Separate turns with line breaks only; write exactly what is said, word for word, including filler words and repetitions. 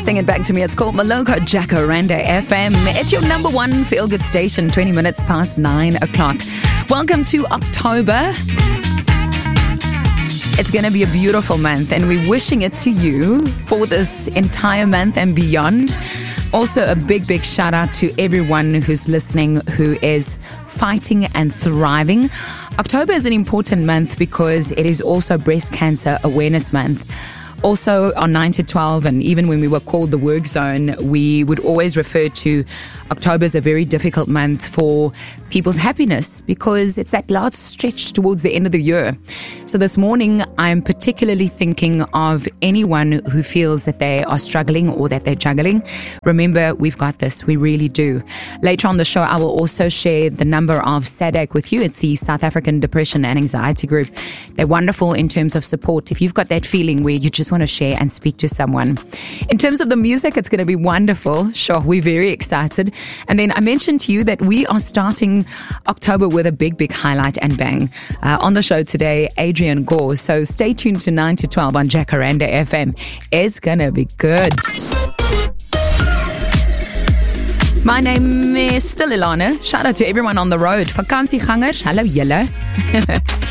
Sing it back to me. It's called Maloko Jacaranda F M. It's your number one feel-good station, twenty minutes past nine o'clock. Welcome to October. It's going to be a beautiful month, and we're wishing it to you for this entire month and beyond. Also, a big, big shout out to everyone who's listening who is fighting and thriving. October is an important month because it is also Breast Cancer Awareness Month. Also on nine to twelve, and even when we were called the Work Zone, we would always refer to October as a very difficult month for people's happiness because it's that last stretch towards the end of the year. So this morning, I'm particularly thinking of anyone who feels that they are struggling or that they're juggling. Remember, we've got this. We really do. Later on the show, I will also share the number of S A D A C with you. It's the South African Depression and Anxiety Group. They're wonderful in terms of support. If you've got that feeling where you just want to share and speak to someone. In terms of the music, it's going to be wonderful. Sure, we're very excited. And then I mentioned to you that we are starting October with a big, big highlight and bang. Uh, on the show today, Adrian Gore. So stay tuned to nine to twelve on Jacaranda F M. It's going to be good. My name is still Ilana. Shout out to everyone on the road. Vakansiegangers, hallo julle.